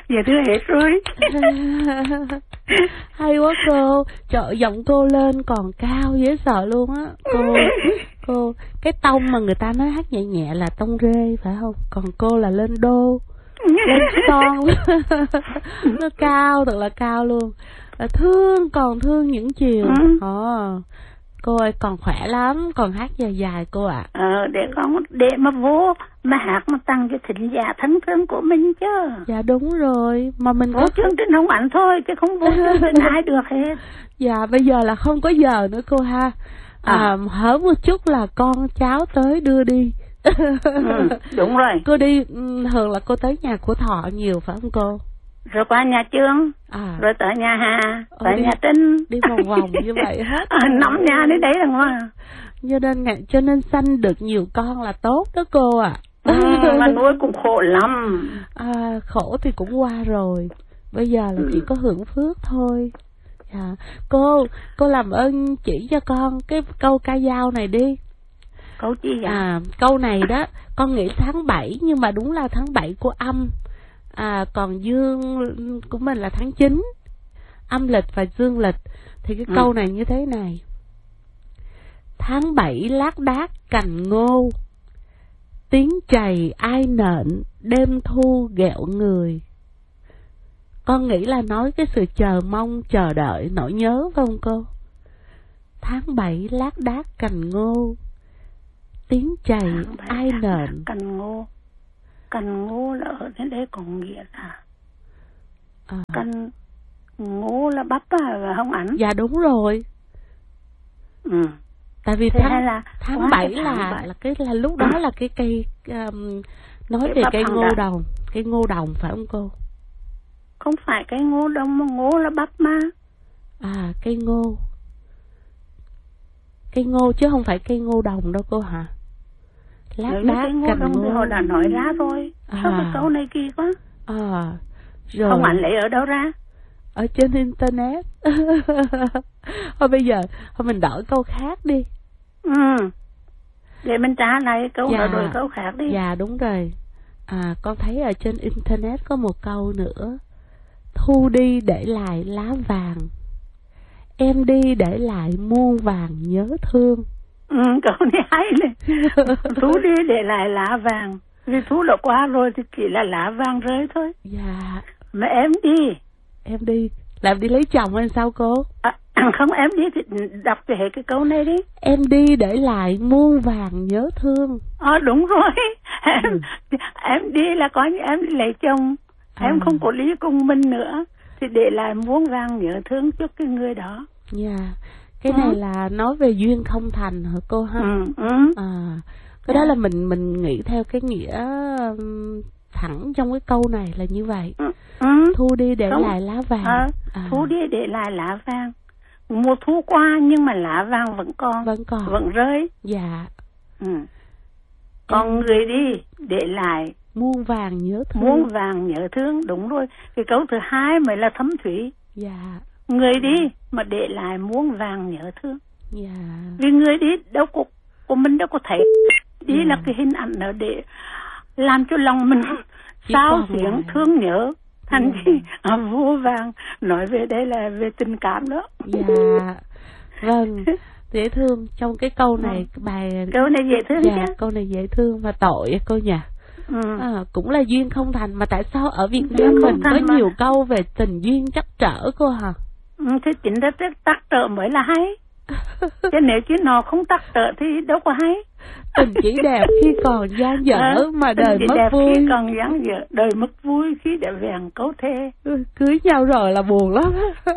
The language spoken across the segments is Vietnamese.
Dạ thưa hết rồi. Hay quá cô. Trời, giọng cô lên còn cao dễ sợ luôn á. Cô cái tông mà người ta nói hát nhẹ nhẹ là tông rê phải không? Còn cô là lên đô, lên son. Nó cao, thật là cao luôn. Còn thương những chiều. Cô ơi còn khỏe lắm, còn hát dài dài cô ạ. Để mà vô mà hát mà tăng cho thính giả thân thương của mình chứ. Dạ đúng rồi, mà mình có chương trình Hồng Ánh thôi chứ không vô chương trình ai được hết. Dạ bây giờ là không có giờ nữa cô ha. Hở một chút là con cháu tới đưa đi. Đúng rồi. Cô đi thường là cô tới nhà của Thọ nhiều phải không cô? Rồi qua nhà Trương, rồi tới nhà Hà, tới nhà Trinh. Đi vòng vòng như vậy hết. 5 nhà đến đấy là ngon. Cho nên sanh được nhiều con là tốt đó cô ạ. Mà nuôi cũng khổ lắm. Khổ thì cũng qua rồi. Bây giờ là chỉ có hưởng phước thôi. Dạ. Cô làm ơn chỉ cho con cái câu ca dao này đi. Câu chi vậy? Câu này đó, con nghĩ tháng 7 nhưng mà đúng là tháng 7 của âm. Còn dương của mình là tháng 9, âm lịch và dương lịch. Thì cái câu này như thế này: tháng 7 lác đác cành ngô, tiếng chày ai nện, đêm thu ghẹo người. Con nghĩ là nói cái sự chờ mong, chờ đợi, nỗi nhớ phải không cô? Tháng 7 lác đác cành ngô, tiếng chày ai nện. Cành ngô là ở đến đây có nghĩa là cành ngô là bắp và Hồng Ánh. Dạ đúng rồi. Tại vì tháng 7 là lúc đó là cái cây nói về cây ngô đồng phải không cô? Không phải cây ngô đồng mà ngô là bắp mà. Cây ngô chứ không phải cây ngô đồng đâu cô hả? Lát đác cành ngô thì họ đã nói ra rồi. Sao cái câu này kỳ quá. Rồi. Hồng Ánh lấy ở đâu ra? Ở trên internet. Thôi bây giờ mình đổi câu khác đi. Để mình trả lại câu đó đổi câu khác đi. Dạ đúng rồi. Con thấy ở trên internet có một câu nữa: thu đi để lại lá vàng, em đi để lại muôn vàng nhớ thương. Câu này hay này. Thu đi để lại lá vàng, vì thu đã qua rồi thì chỉ là lá vàng rơi thôi. Dạ. Mà em đi là em đi lấy chồng hay sao cô? Không, em đi thì đọc cho hết cái câu này đi. Em đi để lại muôn vàng nhớ thương. Đúng rồi. Em đi là có như em đi lấy chồng, em không có lý cùng mình nữa thì để lại muôn vàng nhớ thương cho cái người đó. Dạ. Cái này là nói về duyên không thành hả cô ha? Cái đó là mình nghĩ theo cái nghĩa thẳng trong cái câu này là như vậy. Thu đi để lại lá vàng. Thu đi để lại lá vàng. Mùa thu qua nhưng mà lá vàng vẫn còn. Vẫn rơi. Dạ. Còn người đi để lại muôn vàng nhớ thương. Muôn vàng nhớ thương, đúng rồi. Cái câu thứ hai mới là thấm thủy. Dạ. Người đi mà để lại muôn vàng nhớ thương. Dạ. Vì người đi đâu của mình đâu có thấy. Đi là cái hình ảnh đó để làm cho lòng mình sao xuyến thương nhớ. Thành chi vô vàng. Nói về đây là về tình cảm đó. Dạ. Vâng. Dễ thương. Trong cái câu này câu này dễ thương chứ. Câu này dễ thương và tội cô nhỉ. Cũng là duyên không thành. Mà tại sao ở Việt Nam mình có nhiều câu về tình duyên trắc trở cô hả? Thì chính ra trắc trở mới là hay. Chứ nếu chứ nó không trắc trở thì đâu có hay. Tình chỉ đẹp khi còn dang dở mà đời mất vui. Khi còn dang dở, đời mất vui khi đã vẹn câu thề. Cưới nhau rồi là buồn lắm.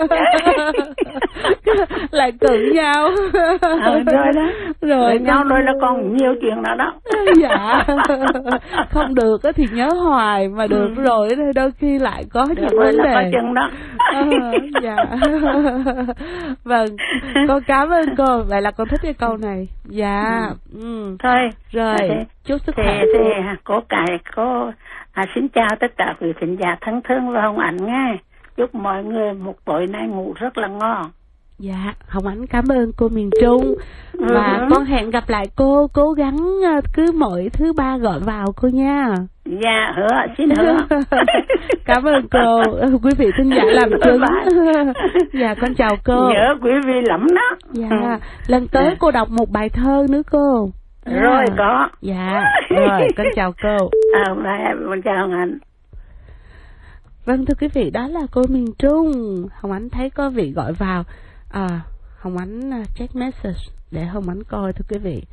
Lại cự nhau. Rồi đó. Rồi nhau rồi là còn nhiều chuyện nữa đó. Dạ. Không được thì nhớ hoài, mà được rồi thì đôi khi lại có những vấn đề. Có chừng đó. Dạ. Vâng. Con cảm ơn cô. Vậy là con thích cái câu này. Dạ. Thôi. Rồi. Chúc sức khỏe. Cô xin chào tất cả quý khán giả thân thương và Hồng Ánh nghe. Chúc mọi người một tối nay ngủ rất là ngon. Dạ, Hồng Ánh cảm ơn cô miền Trung. Và con hẹn gặp lại cô, cố gắng cứ mỗi thứ ba gọi vào cô nha. Dạ, hứa, xin hứa. Cảm ơn cô, quý vị thính giả làm chứng. Dạ, con chào cô. Nhớ quý vị lắm đó. Dạ, lần tới cô đọc một bài thơ nữa cô. Rồi, có. Dạ, rồi, con chào cô. Con chào Hồng Ánh. Vâng, thưa quý vị, đó là cô miền Trung. Hồng Ánh thấy có vị gọi vào. Hồng Ánh check message để Hồng Ánh coi thưa quý vị.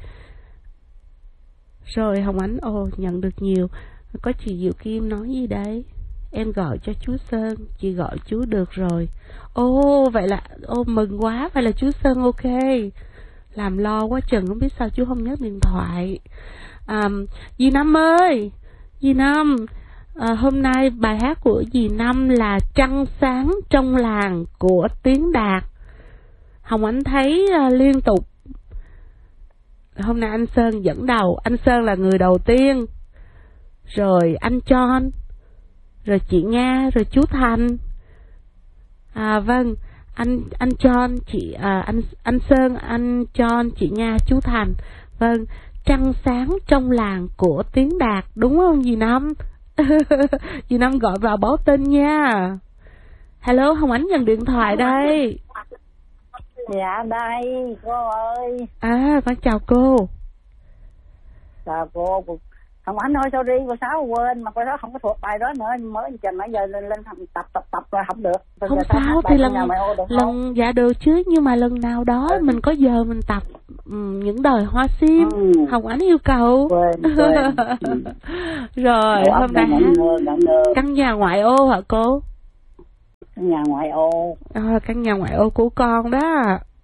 Rồi Hồng Ánh nhận được nhiều. Có chị Diệu Kim nói gì đấy? Em gọi cho chú Sơn, chị gọi chú được rồi. Vậy là mừng quá, vậy là chú Sơn ok. Làm lo quá chừng, không biết sao chú không nhấc điện thoại. Dì Năm ơi, dì Năm, hôm nay bài hát của dì Năm là Trăng Sáng Trong Làng của Tiến Đạt. Hồng Ánh thấy liên tục. Hôm nay anh Sơn dẫn đầu. Anh Sơn là người đầu tiên, rồi anh John, rồi chị Nga, rồi chú Thành. Vâng, anh John, chị anh Sơn, anh John, chị Nga, chú Thành. Vâng, Trăng Sáng Trong Làng của Tiến Đạt, đúng không dì Năm? Dì Năm gọi vào báo tin nha. Hello, Hồng Ánh nhận điện thoại đây. Dạ đây cô ơi. Con chào cô. Chào cô. Hồng Ánh ơi, sorry cô Sáu quên mà cô Sáu không có thuộc bài đó nữa, mới trình nãy giờ lên tập rồi không được. Không sao thì lần dạ được chứ, nhưng mà lần nào đó mình có giờ mình tập những đời hoa sim. Hồng Ánh yêu cầu. Quên. Rồi hôm nay căn nhà ngoại ô hả cô? Căn nhà ngoại ô. Căn nhà ngoại ô của con đó.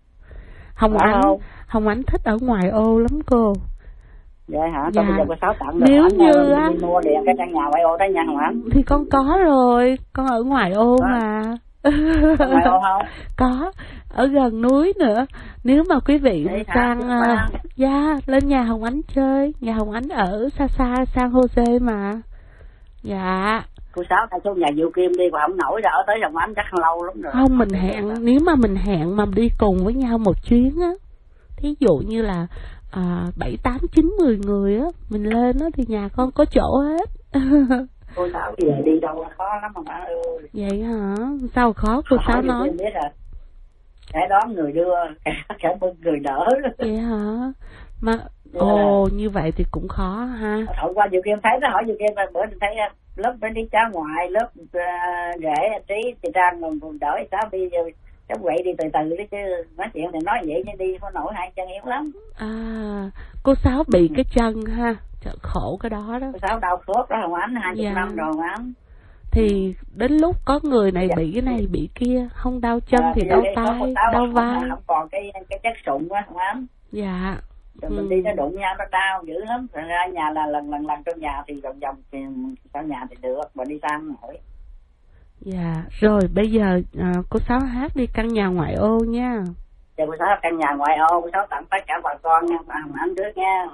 Hồng Ánh thích ở ngoại ô lắm cô. Vậy hả? Dạ. Bây giờ cô Sáu tặng nếu như á đi mua điện cái căn nhà ngoại ô đó nha Hồng Ánh. Thì con có rồi, con ở ngoại ô mà. Ngoại ô không? Có, ở gần núi nữa. Nếu mà quý vị sang lên nhà Hồng Ánh chơi. Nhà Hồng Ánh ở xa San Jose mà. Dạ. Cô Sáu ta xuống nhà Diệu Kim đi, còn không nổi ra ở tới Hồng Ánh chắc lâu lắm rồi. Không, mình hẹn, nếu mà mình hẹn mà đi cùng với nhau một chuyến á, thí dụ như là 7, 8, 9, 10 người á, mình lên á thì nhà con có chỗ hết. Cô Sáu về đi đâu là khó lắm mà bà ơi. Vậy hả? Sao khó cô Sáu nói? Biết rồi. Kẻ đón người đưa, kẻ bưng người đỡ. Vậy hả? Mà như vậy thì cũng khó ha. Hôm qua Diệu Kim thấy nó hỏi Diệu Kim là bữa mình thấy lớp bên đi cháu ngoại, lớp rể Trí thì Trang còn đỡ cháu đi cháu quậy đi từ từ đấy chứ, nói chuyện thì nói vậy chứ đi có nổi, hai chân yếu lắm. Cô Sáu bị cái chân ha, khổ cái đó đó. Cô Sáu đau khớp đó Hồng Ánh, 20 năm rồi Hồng Ánh. Thì đến lúc có người này bị cái này bị kia, không đau chân thì đau tay, đau vai. Không còn cái chất sụn á Hồng Ánh. Dạ. Rồi mình đi nó đụng nhau nó đau dữ lắm. Rồi ra nhà là lần trong nhà thì vòng thì sau nhà thì được, mà đi sang nổi. Dạ, rồi bây giờ cô Sáu hát đi căn nhà ngoại ô nha. Dạ cô Sáu căn nhà ngoại ô, cô Sáu tặng tất cả bà con nha, Hồng Ánh trước nha.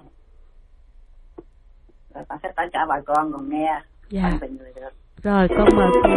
Rồi tặng tất cả bà con còn nghe. Dạ. Tình người được. Rồi con mời cô.